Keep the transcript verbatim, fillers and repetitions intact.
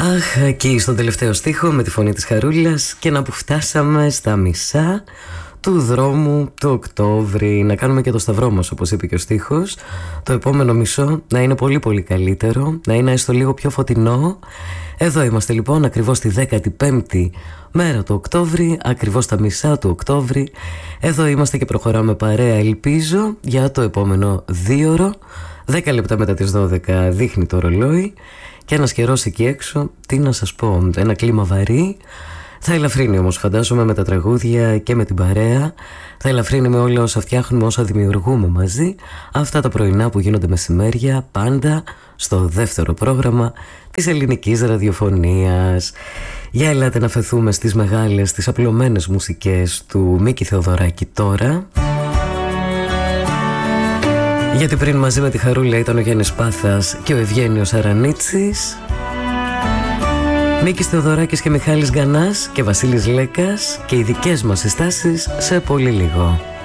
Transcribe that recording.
Αχ, εκεί στον τελευταίο στίχο με τη φωνή της Χαρούλας, και να που φτάσαμε στα μισά του δρόμου του Οκτώβρη. Να κάνουμε και το σταυρό μας, όπως είπε και ο στίχος. Το επόμενο μισό να είναι πολύ πολύ καλύτερο, να είναι έστω λίγο πιο φωτεινό. Εδώ είμαστε λοιπόν ακριβώς τη δέκατη πέμπτη μέρα του Οκτώβρη, ακριβώς τα μισά του Οκτώβρη. Εδώ είμαστε και προχωράμε παρέα, ελπίζω, για το επόμενο δίωρο. Δέκα λεπτά μετά τις δώδεκα δείχνει το ρολόι. Και ένας καιρός εκεί έξω, τι να σας πω, ένα κλίμα βαρύ. Θα ελαφρύνει όμως, φαντάζομαι, με τα τραγούδια και με την παρέα. Θα ελαφρύνει με όλα όσα φτιάχνουμε, όσα δημιουργούμε μαζί. Αυτά τα πρωινά που γίνονται μεσημέρια, πάντα στο δεύτερο πρόγραμμα της ελληνικής ραδιοφωνίας. Για ελάτε να φεθούμε στις μεγάλες, τις απλωμένες μουσικές του Μίκη Θεοδωράκη τώρα. Γιατί πριν μαζί με τη Χαρούλα ήταν ο Γιάννης Πάθας και ο Ευγένιος Αρανίτσης. Μίκης Θεοδωράκης και Μιχάλης Γκανάς και Βασίλης Λέκας, και οι δικές μας συστάσεις σε πολύ λίγο.